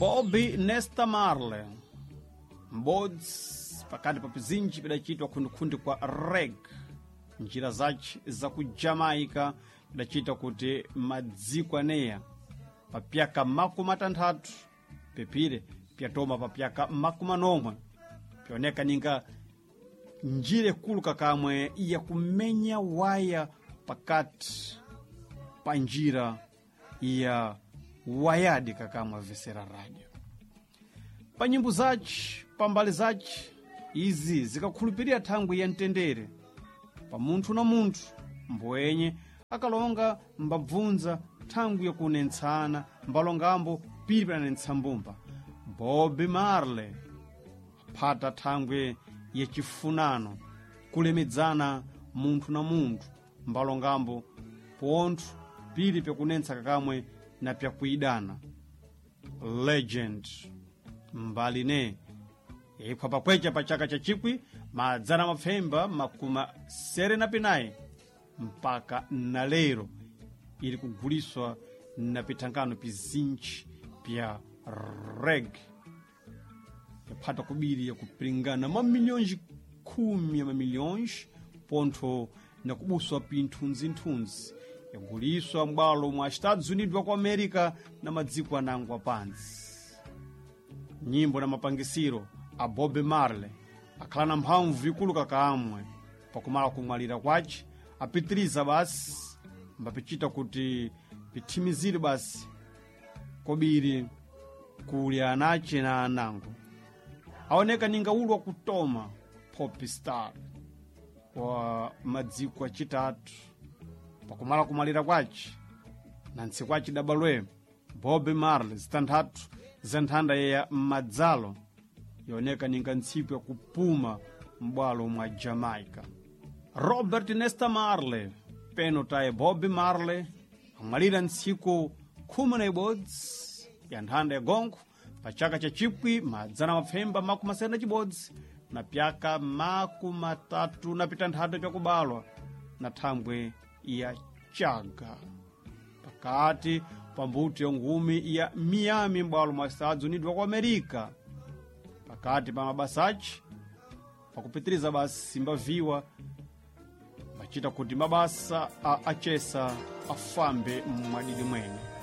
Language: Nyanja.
Bobby Nesta Marley m'bodzi pakati pa pizinji pidachitwa khundikhundi kwa reggae. Njira zace za ku Jamaica pidachita kuti madziko aneya pa pyaka makumi atanthatu pepire pyatoma pa pyaka makumi anomwe pioneka ninga njira ikulu kakamwe ya kumenya waya pakati pa njira ya wayadi kakamwe Vesera Radio. Pa nyimbo zace pambali zace izi zikakhulupirira thangwi ya mtendere pa munthu na munthu mbwenye akalonga mbabvunza thangwi yakunentsana mbalongambo pili pananentsa mbumba. Bobby Marley aphata thangwi yachifunano kulemedzana munthu na munthu mbalongambo pontho pili pyakunentsa kakamwe na pyakuidana. Legend mbaline ikhwa pakwecha pa chaka cha chikwi madzana mapfemba makuma sere na pinayi mpaka na lero ili kuguliswa na pitangano pizinji pya reggae yaphata kubiri ya kupringana mamilhões khumi ya mamilhões pontho na kubuswa pinthunzi yaguliswa m'bwalo mwa Estados Unidos wa America na madziko anango apansi. Nyimbo na mapangisiro a Bobby Marley akhala na mphamvu ikulu kakamwe pakumala kumwalira kwace apitiriza basi mbapichita kuti pithimizire basi kobiri kuli anace na anango. Aoneka ninga ulu wa kutoma pop star wa madziko achitatu pakumala kumwalira kwace na ntsiku kwace dabalwe Bobby Marley zitanthatu za nthanda ya madzalo yoneka ninga ntsiku ya kupuma m'bwalo mwa Jamaica. Robert Nesta Marley peno taye Bobby Marley amwalira ntsiku 11 ya nthanda ya gongo pa chaka cha chikwi madzana mapfemba makumi asere na chibodzi na pyaka makumi atatu na pitanthatu pyakubalwa na thangwe ya chaga pakati pa mbuto ya ngumi ya Miami m'bwalo mwa Estados Unidos wa America. Pakati pa mabasaci pakupitiriza basi mbaviwa bachita kuti mabasa a achesa afambe mwadidi mwene.